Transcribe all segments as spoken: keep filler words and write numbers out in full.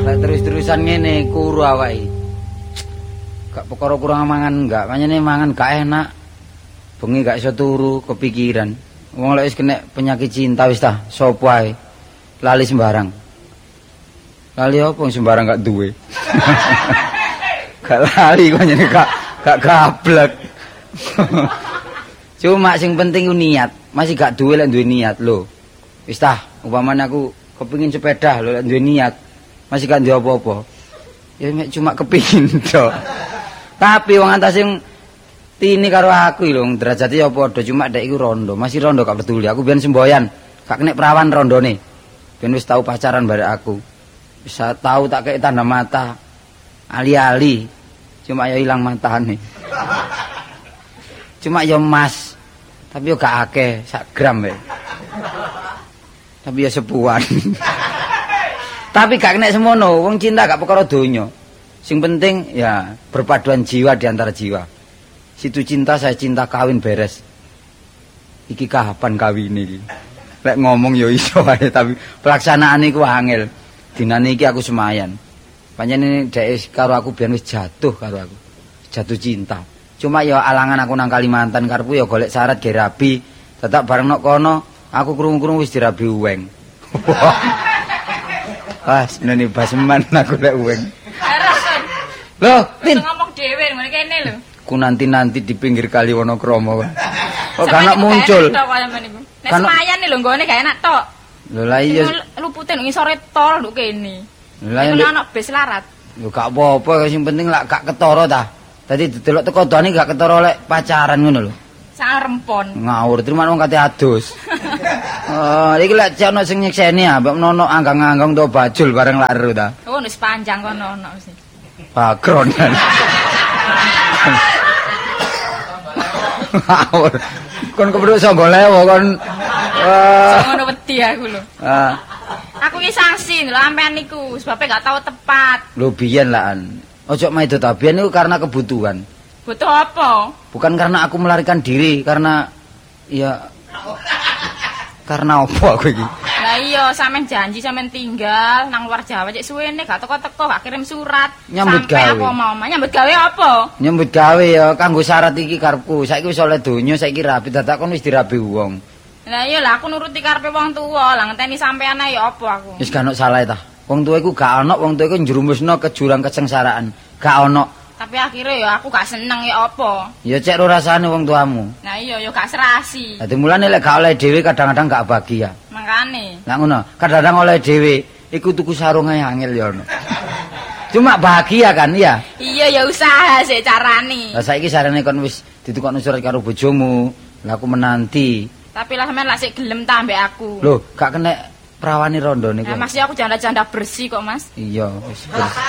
Lek terus-terusan ngene kuru awake. Gak perkara kurang mangan enggak, pancene mangan gak enak. Bengi gak iso turu, kepikiran. Wong lek wis kena penyakit cinta wis ta, sopo ae. Lali sembarang. Lali apa sembarang gak duwe. Gak lali kok nyene gak gak gablek. Cuma sing penting ku niat, masih gak duwe lek duwe niat lho. Wis ta, umpamane aku kepengin sepeda lho lek duwe niat, masih gak duwe apa-apa. Ya cuma kepingin to. Tapi wong antas sing tini karo aku lho, derajate ya padha, cuma dek iku rondo, masih rondo gak peduli. Aku biyen semboyan, gak kena perawan rondone. Ben wis tau pacaran barek aku. Bisa tahu tak kei tanda mata. Ali-ali. Cuma ya ilang matane. Cuma ya emas. Tapi yo gak akeh, sak gram wae. Tapi ya sepuan. Tapi gak kena semono, wong cinta gak perkara donya. Sing penting ya berpaduan jiwa di antara jiwa. Situ cinta saya cinta kawin beres. Iki kapan kawin iki? Lek ngomong ya iso wae tapi pelaksanaan iku angel. Dinane iki aku semayan. Pancen dhek karo aku biyen wis jatuh karo aku. Jatuh cinta. Cuma ya alangan aku nang Kalimantan karepku ya golek syarat ge rabi. Tetap bareng nok kono aku krungu-krungu wis dirabi uweng. Wah, senene baseman aku lek uweng. Loh, Tin. Ngomong dhewe ngene kene lho. Ku nanti-nanti di pinggir kali Wonokromo. Kok gak enak muncul. Nek semayan lho nggone gak enak tok. Lho la iya lupute nang isore tol lho kene. Lah nek ana bis larat. Yo gak apa-apa sing penting lak gak ketara ta. Dadi delok teko dane gak ketara lek pacaran ngono lho. Sang rempon. Ngawur terima wong kate adus. Oh, iki lek ana sing nyekseni ah, mbok nono anggang-anggang to bajul bareng lak ero ta. Oh, wis panjang kono ono mesti. Bakron. Ngawur. Kon kepethuk sanggo lewo kon. Wah. Ngono wedi aku lho. Ah. Aku ki sanksi lho ampean niku sebab gak tahu tepat. Lho biyen lan. Ojo maido ta biyen niku karena kebutuhan. Butuh apa? Bukan karena aku melarikan diri, karena ya karena apa aku iki? Lah iya, sampean janji sampean tinggal nang luar Jawa cek suwene gak teko-teko, gak kirim surat. Nyambut gawe. Sampai aku mau nyambut gawe apa? Nyambut gawe ya kanggo syarat iki karepku. Saiki wis oleh donya, saiki rabi dadak kon wis dirabi wong. Lah iya lah aku nuruti karepe wong tuwa, lah ngenteni sampean ae ya apa aku. Wis gak ono salah ta. Wong tuwa iku gak ono, wong tuwa iku njerumusno ke jurang kesengsaraan. Gak ono. Tapi akhirnya ya aku gak seneng ya apa. Ya cek ro rasane wong tuamu. Nah iya ya gak serasi. Dadi mulane lek gak oleh dhewe kadang-kadang gak bahagia. Makane. Lah ngono, kadang-kadang oleh dhewe iku tuku sarung ae angel ya ono. Cuma bahagia kan ya? Iya ya usaha sih carane. Lah saiki sarane kon wis ditukokno surat karo bojomu. Lah aku menanti. Tapi lah sampean lak sik gelem ta mbek aku. Loh, gak kena perawani rondo niku. Nah, Mas ya aku janda-janda bersih kok, Mas. Iya, wis bersih.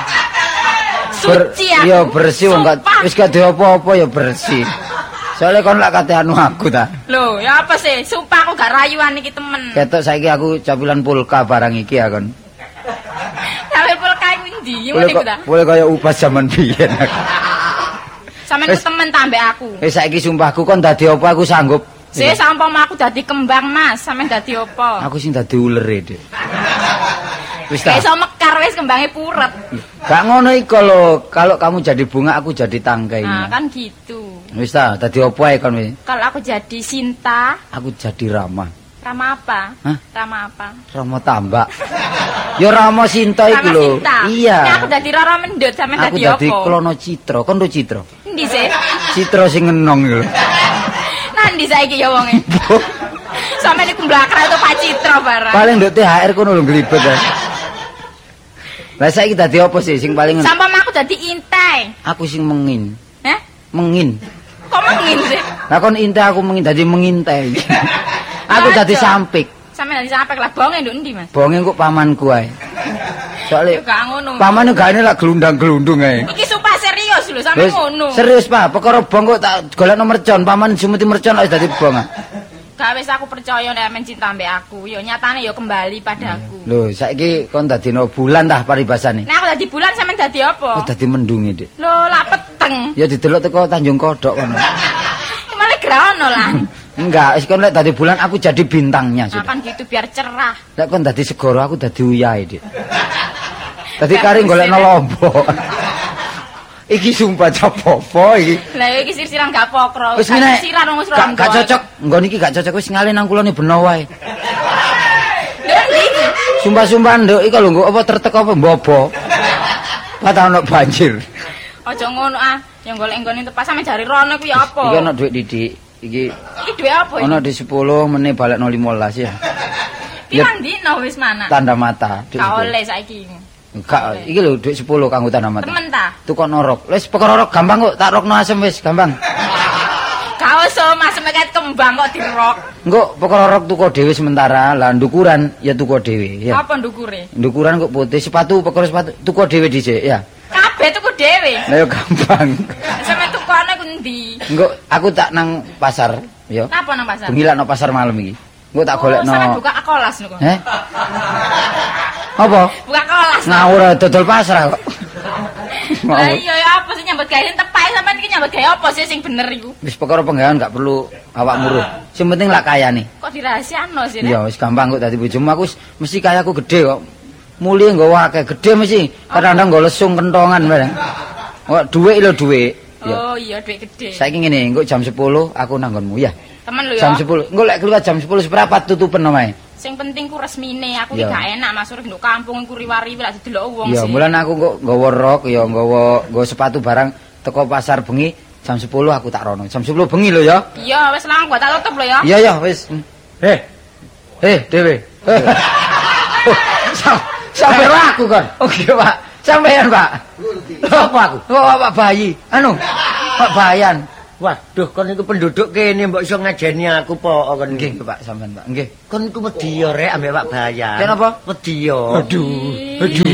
Suci aku. Iya bersih wong gak wis gak duwe apa-apa ya bersih. Soale kon lak kate anu aku ta. Loh, ya apa sih? Sumpah aku gak rayuan iki temen. Ketok saiki aku capilan pulka barang iki ya kon. Sampe pulka iku ndi? Ngono iku ta. Boleh kaya ubas zaman biyen. Sampeyan ku temen ta mbek aku. Wis saiki sumpahku kon dadi apa aku sanggup. Sih sampama aku dadi kembang, Mas. Sampeyan dadi apa? Aku sing dadi ulere, Dik. Wis ta. Iso mekar wis kembange puret. Gak ngono iku lho, kalau kamu jadi bunga aku jadi tangkainya. Nah, kan gitu. Wis ta, dadi apa ae kon wis? Kalau aku jadi Sinta, Aku jadi Rama. Rama apa? Hah? Rama apa? Rama tambak. Ya Rama Sinta iku Rama lho. Sinta. Iya. Nah, aku dadi Rara Mendut sampeyan Aku dadi dadi apa? Klono Citra. Kon ro Citra. Endi sih? Citra sing ngenong iku lho. Nandi saiki ya wonge. Sampeyan iku mblakar to Pak Citra barang. Paling nduk T H R kono lho glibet. Lah saiki dadi apa sih sing paling Sampama aku dadi intai. Aku sing mengin. Hah? Mengin. Kok mengin sih? Lah kon intai aku mengin dadi mengintai. Aku dadi sampik. Sampeyan dadi sampik lah bonge nduk endi, Mas? Bonge kok pamanku ae. Soale Gak ngono. pamane gak ini lak gelundang-gelundung ae. Iki sumpah serius lho sampe ngono. Serius, Pak. Perkara bong kok tak golekno mercon, paman sumeti mercon kok dadi bong. Gak wis aku percaya nek men cinta mbek aku. Yo nyatane yo kembali padaku. Lho, saiki kon dadino bulan tah paribasane. Nek aku dadi bulan sampean dadi apa? Oh, dadi mendunge, Dik. Lho, lak peteng. Ya didelok teko Tanjung Kodok kono. Malah graono lah. Enggak, wis kon lek dadi bulan aku jadi bintangnya sudah. Nah, kan gitu biar cerah. Lek kon dadi segara aku dadi uyahe, Dik. Dadi kari golekno lombok. Iki sumpah capopo iki. Lah iki sir-siran gak pokro. Wis ngene. Sir-siran wong Gak gak cocok. Nggon iki gak cocok wis ngale nang kulone beno wae. Sumpah-sumpah nduk iki lho nggo apa tertek apa mbobo. Ora ono banjir. Aja ngono ah. Yang golek nggone tepas sampe jari rono ku ya apa? Iki ono dhuwit didik. Iki Iki dhuwit apa iki? ono di sepuluh meneh balekno limolas ya. Pirang dino wis mana? Tanda mata. Gak oleh saiki. Gak, iki lho dhuwit sepuluh kanggo tanda mata. Temen ta? Tukokno rok. Wis perkara rok gampang kok, tak rokno asem wis gampang. Gak usah Mas meket kembang kok dirok. Engko perkara rok tuku dhewe sementara, lah ndukuran ya tuku dhewe ya. Apa ndukure? Ndukuran kok putih, sepatu perkara sepatu tuku dhewe dhisik ya. Kabeh tuku dhewe. Lah yo gampang. Sampe tukone ku ndi? Engko aku tak nang pasar ya. Napa nang pasar? Bengi lak nang pasar malam iki. Engko tak golekno. Oh, sampe buka akolas niku. Heh? Apa? Buka akolas. Ngawur dodol pasar kok. Lah iya ya apa sih nyambut gawe tepak sampean iki nyambut gawe apa sih sing bener iku? Wis perkara penggawean gak perlu awak muruh. Sing penting lak kayane. Kok dirahasiano sih? Ya wis gampang kok dadi bojomu aku wis mesti kayaku gede kok. Mulie nggawa akeh gede mesti. Kadang-kadang nggo lesung kentongan bareng. Kok dhuwit lho dhuwit. Oh iya dhuwit gede. Saiki ngene, engko jam sepuluh aku nang nggonmu ya. Temen lho ya. Jam sepuluh. Engko lek keluar jam sepuluh seprapat tutupen omahe. Sing penting ku resmine, aku Ya. iki gak enak Mas urip nduk kampung iku riwari lak didelok wong Ya, sih. mulan aku kok nggawa rok ya nggawa nggawa sepatu barang teko pasar bengi jam sepuluh aku tak rono. Jam sepuluh bengi lho ya. Iya, wis lang gua tak tutup lho ya. Iya ya wis. Heh. Heh, Dewe. Sampai aku kan. Oke, Pak. Sampean, Pak. Apa aku? Oh, Pak Bayi. Anu, Pak Bayan. Waduh, kon iku penduduk kene mbok iso ngajeni aku po kon Nggih, Pak, sampean, Pak. Nggih. Kon iku wedi yo rek ambek Pak Bayan. Kenapa? Wedi yo. Aduh. Aduh.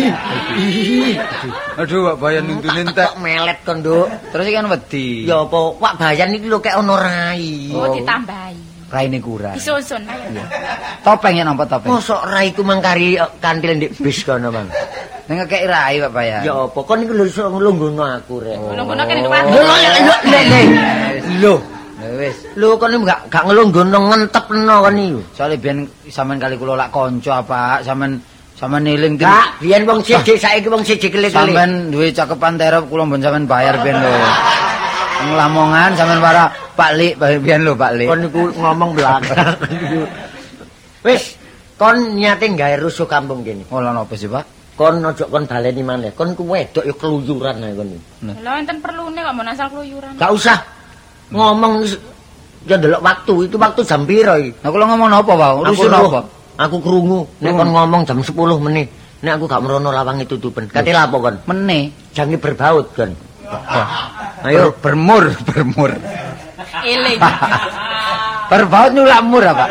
Aduh, Pak Bayan nuntun entek. Kok melet kon, Nduk. Terus iki kan wedi. Ya apa Pak Bayan iki lho kek ono rai. Oh, ditambahi. Raine kurang. Disusun. Topeng ya nampak topeng. Mosok rai ku mangkari kantil ndek bis kono, Bang. Ning ngekeki rai, Pak Bayan. Ya apa kon iku lho iso nglungguhno aku rek. Ngono-ngono kene nuwah. Lho lho lho lho. Lho, Ya wis. lho kon gak gak nglungguhno ngentepno kon iki. Soale biyen sampean kali kula lak kanca apa sampean sampean eling tim. Kak, biyen wong siji saiki wong siji kelik-kelik. Sampean duwe cakepan terop kula mbon sampean bayar biyen lho. Nang Lamongan sampean para Pak Lik biyen lho Pak Lik. Kon niku ngomong belakang. Wis, kon nyate gawe rusuh kampung kene. Ola napa sih, Pak? Kon ojo kon baleni maneh. Kon ku wedok ya keluyuran ae kon. Lha enten perlune kok mbon asal keluyuran. Gak usah ngomong wis ya ndelok waktu, itu waktu jam piro iki? Nah kula ngomong napa, Pak? Rusuh napa? Aku krungu nek kon ngomong jam sepuluh menit. Nek aku gak merono lawange tutupen. Kate lapo kon? Meneh. Jange berbaut kon. Ayo bermur, bermur. Eling. Berbaut nyulak mur apa?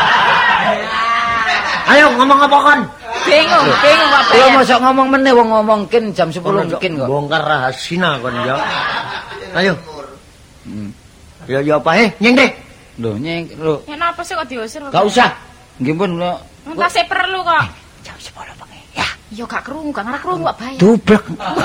Ayo ngomong apa kon? Bingung, bingung Pak Kula Bayan. mosok ngomong meneh wong ngomongkin jam sepuluh mungkin kok. Bongkar rahasia kon ya. Ayo. Hmm. Ya ya apa eh nyeng deh. Lho nyeng lho. Ya napa sih kok diusir? Gak usah. Nggih pun lho. Entasih perlu kok. Jam sepuluh bengi. Ya, Iya gak krungu, gak ngarep krungu Pak Bayan. dublek.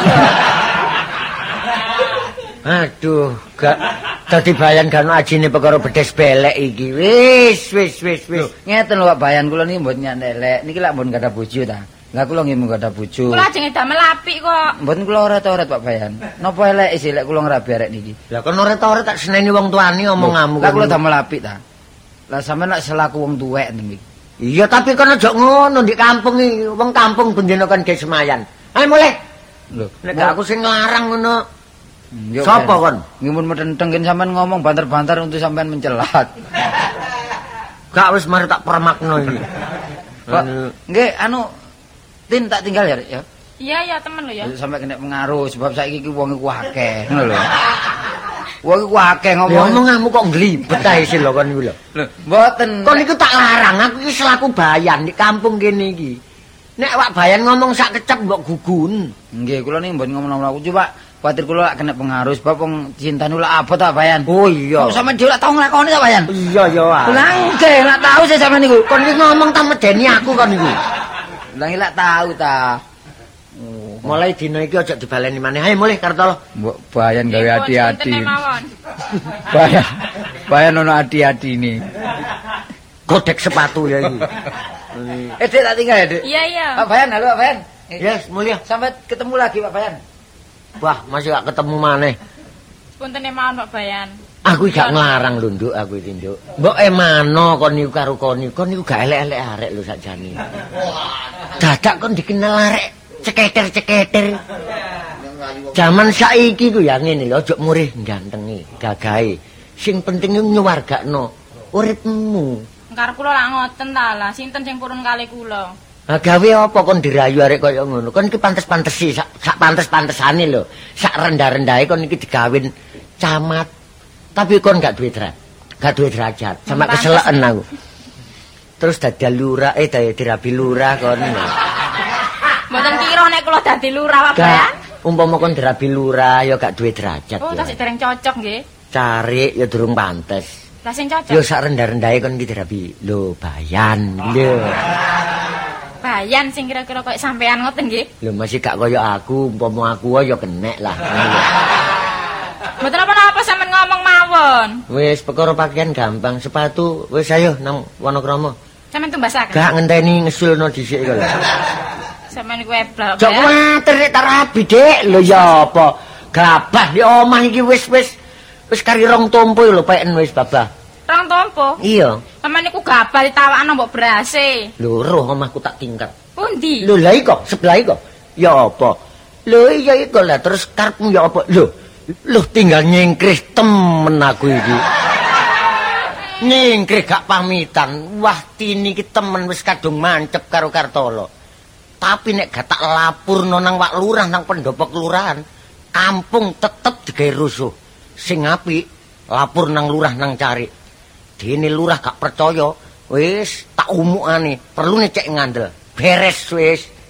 Aduh, gak dadi bayan kan ajine perkara bedes belek iki. Wis, wis, wis, wis. Ngeten lho Pak Bayan kula niki mboten nyandelek. Niki lak mboten gadah bojo ta. Lah kula nggih mung gadah bojo. Kula ajeng damel apik kok. Mboten kula oret-oret Pak Bayan. Napa elek sih lek kula ngrabi arek niki? Lah kon ora-ora tak seneni wong tuane omonganmu. Lah kula damel apik ta. Lah sampean lak selaku wong tuwek niki. Iya, tapi kon aja ngono di kampung iki. Wong kampung bendino kan ge semayan. Ayo mulai. Lho, Nek gak aku sing nglarang ngono. Yo, Sapa Bayan. kon? Nggih mun metentengin sampean ngomong banter-banter untuk sampean mencelat. Gak wis mari tak permakno iki. Pak, nggih anu Tin tak tinggal ya, Rek, ya. Iya ya temen lho ya. Sampai kena pengaruh sebab saiki iki wong iku akeh, ngono lho. Wong iku akeh Ya ngomong. omonganmu kok nglibet ae sih lho kon iku lho. Lho, mboten. Kon iku tak larang, aku iki selaku bayan di kampung kene iki. Nek wak bayan ngomong sak kecep mbok gugun. Nggih, kula niki mboten ngomong-ngomong aku coba kuwatir kula lak kena pengaruh sebab wong cintane lak abot ta Bayan. Oh iya. Kok sampean dhewe lak tau nglakoni ta Bayan? Iya ya. Lah nggih, lak tau sih sampean niku. Kon iki ngomong tak medeni aku kon iku. Lah iki lak tau ta. Oh, Mulai dina iki aja dibaleni maneh. Ayo mulai Kartolo. mbok Bayan gawe Nggih, hati-hati. punten mawon. Bayan. Bayan ono hati-hati ini. Godek sepatu ya iki. Eh, Dek tak tinggal ya, Dek. Iya iya. Pak Bayan, halo Pak Bayan. Yes, mulya. Sampai ketemu lagi Pak Bayan. Wah, masih gak ketemu maneh. Puntene mawon Pak Bayan. Aku gak nglarang lho, Nduk, aku iki, Nduk. Mbok emano kon niku karo kon niku, kon niku gak elek-elek arek lho sakjane. Dadak kon dikenal arek ceketer-ceketer. Zaman saiki ku ya ngene lho, aja murih gantenge, gagahe. Sing penting nyuwargakno uripmu. Karep kula lak ngoten ta lah, sinten sing purun kali kula. Nah, gawe apa kon dirayu arek kaya ngono? Kon iki pantes-pantesi, sak, sak pantes-pantesane lho. Sak rendah-rendahe kon iki digawin camat. Tapi kon gak duwe derajat. Gak duwe derajat, sama keseleken aku. Terus dadi lurah, eh dadi dirabi lurah kon. Mboten kira nek kula dadi lurah Pak Gak, Bayan. umpama kon dirabi lurah ya gak duwe derajat. Oh, ya. tasik dereng cocok nggih. Cari ya durung pantes. Lah sing cocok. Yo sak rendah-rendahe kon iki dirabi lho Bayan. Lho. Bayan sing kira-kira koyo sampean ngoten nggih. Lho masih gak kaya aku, umpama aku ya kenek lah. Mboten apa-apa sampean ngomong mawon. Wis perkara pakaian gampang, sepatu wis ayo nang Wonokromo. Sampeyan tumbasaken. Gak ngenteni ngesulno dhisik kok lho. Sampeyan iku eblak. Jok kuwatir nek tak rabi, Dik. Lho ya apa? Gabah di omah iki wis wis wis kari rong tompo lho peken wis babah. Rong tompo. Iya. Sampeyan niku gabah ditawakno mbok berase. Lho roh omahku tak tingkat. Pundi? Lho lha iko sebelah iko. Ya apa? Lho iya iko lah terus karepmu ya apa? Lho lho tinggal nyengkrih temen aku iki. Nyengkrih gak pamitan. Wah tini ki temen wis kadung mancep karo Kartolo. Tapi nek gak tak lapurno nang Wak Lurah nang pendopo kelurahan, kampung tetep digawe rusuh. Sing apik lapor nang lurah nang cari. Dene lurah gak percaya, wis tak umukane, perlu cek ngandel. Beres wis.